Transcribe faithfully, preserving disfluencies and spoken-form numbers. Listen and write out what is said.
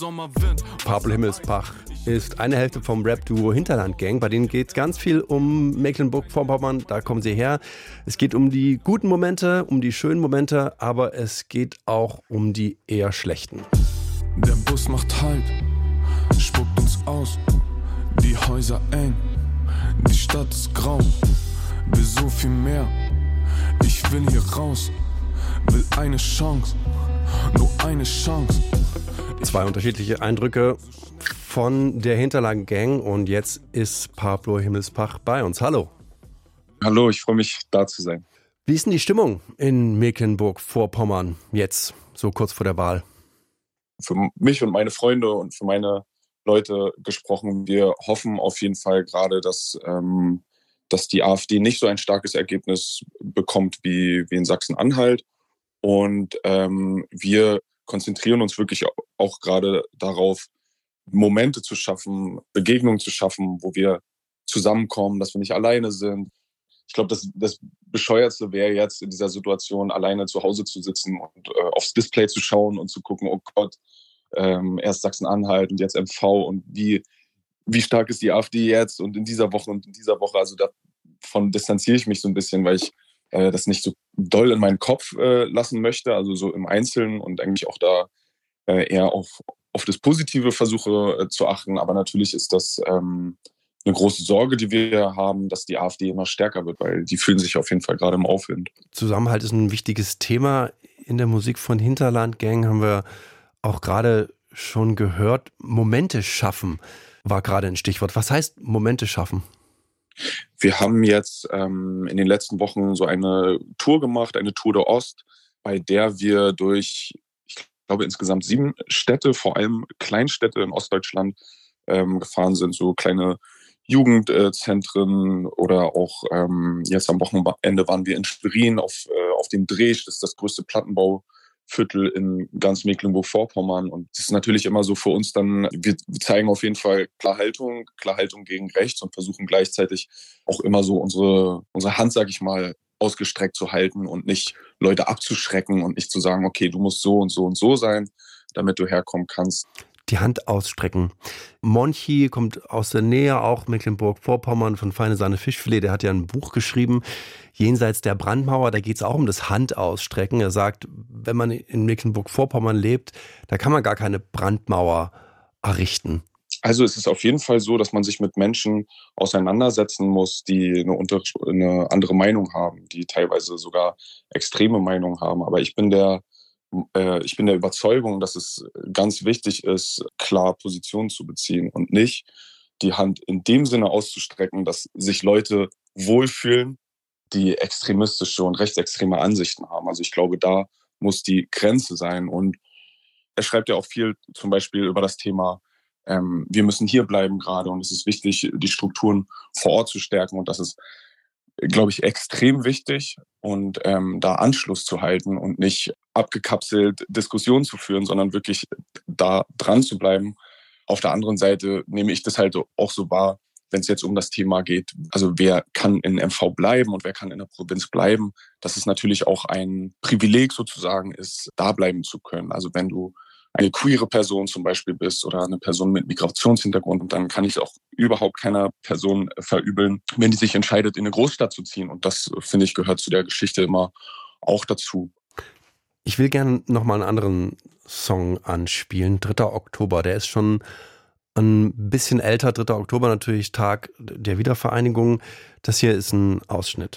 Pablo Himmelspach ist eine Hälfte vom Rap-Duo Hinterland Gang. Bei denen geht es ganz viel um Mecklenburg-Vorpommern, da kommen sie her. Es geht um die guten Momente, um die schönen Momente, aber es geht auch um die eher schlechten. Der Bus macht Halt, spuckt uns aus, die Häuser eng, die Stadt ist grau, will so viel mehr. Ich will hier raus, will eine Chance, nur eine Chance. Zwei unterschiedliche Eindrücke von der Hinterland Gang und jetzt ist Pablo Himmelspach bei uns. Hallo. Hallo, ich freue mich, da zu sein. Wie ist denn die Stimmung in Mecklenburg-Vorpommern jetzt, so kurz vor der Wahl? Für mich und meine Freunde und für meine Leute gesprochen, wir hoffen auf jeden Fall gerade, dass, ähm, dass die AfD nicht so ein starkes Ergebnis bekommt wie, wie in Sachsen-Anhalt. Und ähm, wir konzentrieren uns wirklich auch gerade darauf, Momente zu schaffen, Begegnungen zu schaffen, wo wir zusammenkommen, dass wir nicht alleine sind. Ich glaube, das, das Bescheuertste wäre jetzt in dieser Situation, alleine zu Hause zu sitzen und äh, aufs Display zu schauen und zu gucken, oh Gott, ähm, erst Sachsen-Anhalt und jetzt M V und wie, wie stark ist die AfD jetzt und in dieser Woche und in dieser Woche. Also davon distanziere ich mich so ein bisschen, weil ich äh, das nicht so doll in meinen Kopf äh, lassen möchte, also so im Einzelnen und eigentlich auch da äh, eher auf, auf das Positive versuche äh, zu achten. Aber natürlich ist das ähm, eine große Sorge, die wir haben, dass die AfD immer stärker wird, weil die fühlen sich auf jeden Fall gerade im Aufwind. Zusammenhalt ist ein wichtiges Thema. In der Musik von Hinterland Gang haben wir auch gerade schon gehört. Momente schaffen war gerade ein Stichwort. Was heißt Momente schaffen? Wir haben jetzt ähm, in den letzten Wochen so eine Tour gemacht, eine Tour de Ost, bei der wir durch, ich glaube, insgesamt sieben Städte, vor allem Kleinstädte in Ostdeutschland, ähm, gefahren sind, so kleine Jugendzentren oder auch ähm, jetzt am Wochenende waren wir in Schwerin auf, äh, auf dem Dreh, das ist das größte Plattenbauviertel in ganz Mecklenburg-Vorpommern. Und es ist natürlich immer so für uns dann, wir zeigen auf jeden Fall Klarhaltung, Klarhaltung gegen rechts und versuchen gleichzeitig auch immer so unsere, unsere Hand, sag ich mal, ausgestreckt zu halten und nicht Leute abzuschrecken und nicht zu sagen, okay, du musst so und so und so sein, damit du herkommen kannst. Die Hand ausstrecken. Monchi kommt aus der Nähe, auch Mecklenburg-Vorpommern, von Feine Sahne Fischfilet. Der hat ja ein Buch geschrieben, Jenseits der Brandmauer. Da geht es auch um das Handausstrecken. Er sagt, wenn man in Mecklenburg-Vorpommern lebt, da kann man gar keine Brandmauer errichten. Also es ist auf jeden Fall so, dass man sich mit Menschen auseinandersetzen muss, die eine, unter, eine andere Meinung haben, die teilweise sogar extreme Meinungen haben. Aber ich bin der Ich bin der Überzeugung, dass es ganz wichtig ist, klar Position zu beziehen und nicht die Hand in dem Sinne auszustrecken, dass sich Leute wohlfühlen, die extremistische und rechtsextreme Ansichten haben. Also ich glaube, da muss die Grenze sein. Und er schreibt ja auch viel zum Beispiel über das Thema, ähm, wir müssen hier bleiben gerade und es ist wichtig, die Strukturen vor Ort zu stärken. Und das ist, glaube ich, extrem wichtig und ähm, da Anschluss zu halten und nicht abgekapselt Diskussionen zu führen, sondern wirklich da dran zu bleiben. Auf der anderen Seite nehme ich das halt auch so wahr, wenn es jetzt um das Thema geht, also wer kann in M V bleiben und wer kann in der Provinz bleiben, dass es natürlich auch ein Privileg sozusagen ist, da bleiben zu können. Also wenn du eine queere Person zum Beispiel bist oder eine Person mit Migrationshintergrund, dann kann ich auch überhaupt keiner Person verübeln, wenn die sich entscheidet, in eine Großstadt zu ziehen. Und das, finde ich, gehört zu der Geschichte immer auch dazu. Ich will gerne nochmal einen anderen Song anspielen. dritter Oktober, der ist schon ein bisschen älter. dritter Oktober natürlich Tag der Wiedervereinigung. Das hier ist ein Ausschnitt.